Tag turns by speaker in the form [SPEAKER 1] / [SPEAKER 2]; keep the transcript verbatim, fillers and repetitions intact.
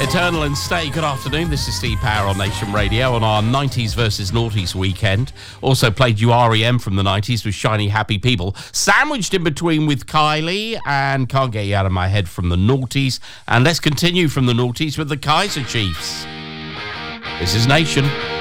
[SPEAKER 1] Eternal and Stay, good afternoon. This is Steve Power on Nation Radio on our nineties versus noughties weekend. Also played you R E M from the nineties with Shiny Happy People. Sandwiched in between with Kylie and Can't Get You Out of My Head from the noughties. And let's continue from the noughties with the Kaiser Chiefs. This is Nation.